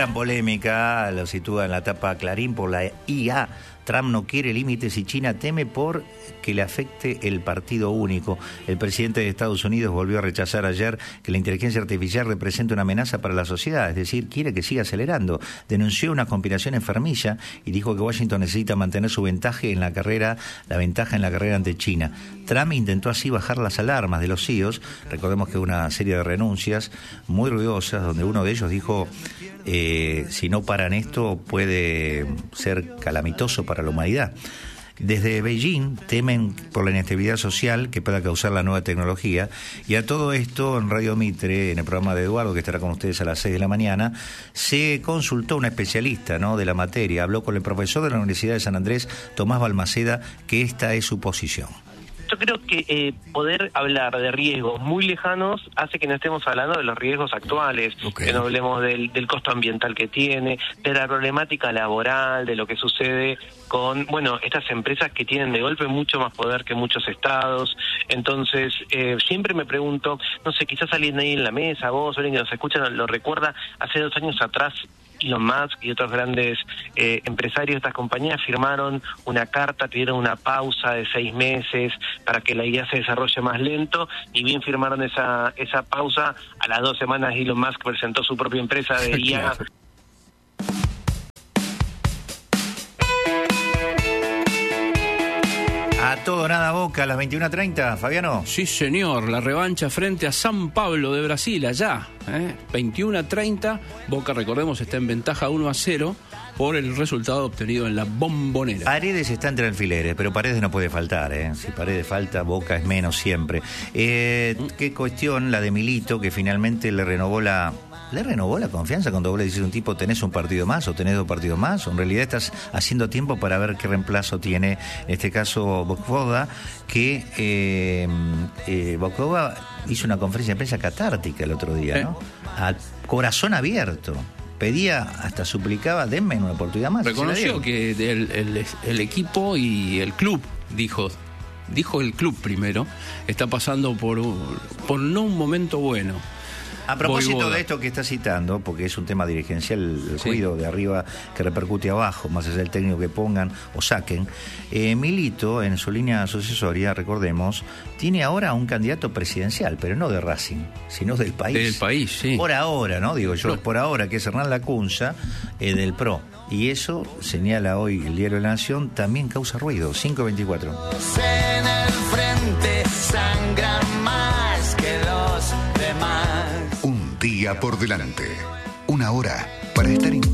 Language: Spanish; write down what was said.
gran polémica, lo sitúa en la tapa Clarín por la IA. Trump no quiere límites y China teme por que le afecte el partido único. El presidente de Estados Unidos volvió a rechazar ayer que la inteligencia artificial represente una amenaza para la sociedad, es decir, quiere que siga acelerando. Denunció una conspiración enfermiza y dijo que Washington necesita mantener su ventaja en la carrera ante China. Trump intentó así bajar las alarmas de los CEOs. Recordemos que una serie de renuncias muy ruidosas, donde uno de ellos dijo, si no paran esto puede ser calamitoso para la humanidad. Desde Beijing temen por la inestabilidad social que pueda causar la nueva tecnología, y a todo esto en Radio Mitre, en el programa de Eduardo, que estará con ustedes a las 6 de la mañana, se consultó una especialista, ¿no?, de la materia. Habló con el profesor de la Universidad de San Andrés, Tomás Balmaceda, que esta es su posición. Yo creo que poder hablar de riesgos muy lejanos hace que no estemos hablando de los riesgos actuales, que no hablemos del costo ambiental que tiene, de la problemática laboral, de lo que sucede con, estas empresas que tienen de golpe mucho más poder que muchos estados. Entonces, siempre me pregunto, no sé, quizás alguien ahí en la mesa, vos, alguien que nos escucha, lo recuerda, hace 2 años atrás, Elon Musk y otros grandes empresarios de estas compañías firmaron una carta, pidieron una pausa de 6 meses para que la IA se desarrolle más lento, y bien firmaron esa pausa. A las 2 semanas Elon Musk presentó su propia empresa de IA. A todo nada Boca a las 21:30, Fabiano. Sí, señor, la revancha frente a San Pablo de Brasil, allá, 21:30. Boca, recordemos, está en ventaja 1-0 por el resultado obtenido en la Bombonera. Paredes está entre alfileres, pero Paredes no puede faltar, Si Paredes falta, Boca es menos siempre. Qué cuestión la de Milito, que finalmente le renovó la confianza cuando vos le dices a un tipo, tenés un partido más o tenés 2 partidos más, o en realidad estás haciendo tiempo para ver qué reemplazo tiene, en este caso, Bokvoda, que Bokvoda hizo una conferencia de prensa catártica el otro día, ¿no? A corazón abierto. Pedía, hasta suplicaba, denme una oportunidad más. Reconoció que el equipo y el club, dijo el club primero, está pasando por no un momento bueno. A propósito de esto que está citando, porque es un tema dirigencial, el ruido de arriba que repercute abajo, más allá del técnico que pongan o saquen, Milito, en su línea sucesoria, recordemos, tiene ahora un candidato presidencial, pero no de Racing, sino del país. Del país, sí. Por ahora, ¿no? Digo yo, por ahora, que es Hernán Lacunza, del PRO. Y eso, señala hoy el Diario de la Nación, también causa ruido. 5:24. En el frente sangran más que los demás. Un día por delante. Una hora para estar informado.